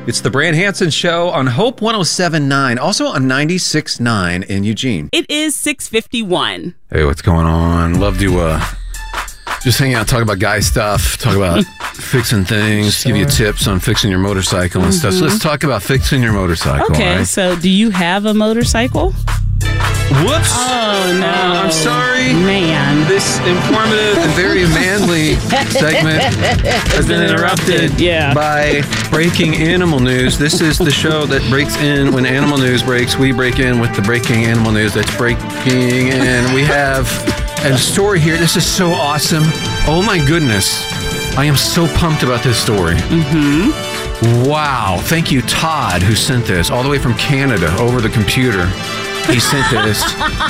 It's the Brand Hansen Show on Hope 107.9, also on 96.9 in Eugene. It is 6:51. Hey, what's going on? Love to just hang out, talk about guy stuff, talk about fixing things, give you tips on fixing your motorcycle and stuff. So let's talk about fixing your motorcycle. Okay, right? so do you have a motorcycle? Whoops. Oh, no. I'm sorry. Man. This informative and very manly segment has been interrupted by breaking animal news. This is the show that breaks in when animal news breaks. We break in with the breaking animal news that's breaking. And we have a story here. This is so awesome. Oh, my goodness. I am so pumped about this story. Mm-hmm. Wow. Thank you, Todd, who sent this all the way from Canada over the computer. He sent this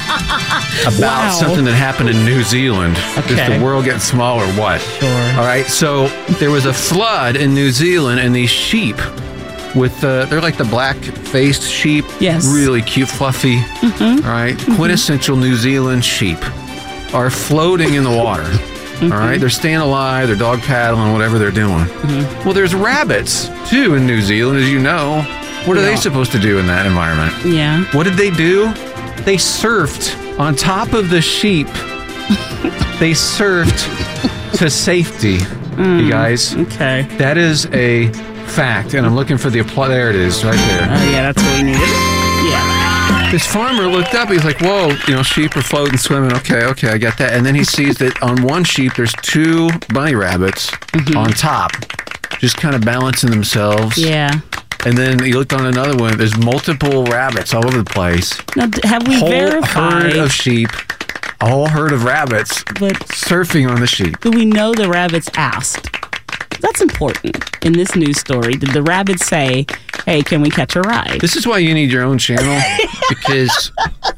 about something that happened in New Zealand. Okay. Is the world getting small or what? Sure. All right. So there was a flood in New Zealand, and these sheep with they're like the black-faced sheep. Yes. Really cute, fluffy. Mm-hmm. All right. Mm-hmm. Quintessential New Zealand sheep are floating in the water. Mm-hmm. All right. They're staying alive. They're dog paddling, whatever they're doing. Mm-hmm. Well, there's rabbits too in New Zealand, as you know. What are they supposed to do in that environment? Yeah. What did they do? They surfed on top of the sheep. They surfed to safety, you guys. Okay. That is a fact, and I'm looking for the applause. There it is, right there. Oh, yeah, that's what we needed. Yeah. This farmer looked up. He's like, whoa, sheep are floating, swimming. Okay, I get that. And then he sees that on one sheep, there's two bunny rabbits on top, just kind of balancing themselves. Yeah. And then he looked on another one. There's multiple rabbits all over the place. Now, have we verified? Whole herd of sheep, a whole herd of rabbits surfing on the sheep. Do we know the rabbits asked? That's important in this news story. Did the rabbits say, hey, can we catch a ride? This is why you need your own channel, because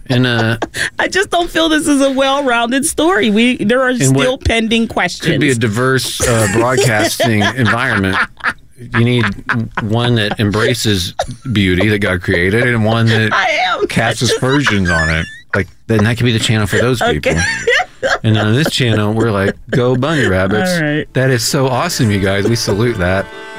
I just don't feel this is a well-rounded story. There are still pending questions. Could be a diverse broadcasting environment. You need one that embraces beauty that God created and one that casts aspersions on it. Then that could be the channel for those people. And on this channel, we're like, go bunny rabbits. All right. That is so awesome, you guys. We salute that.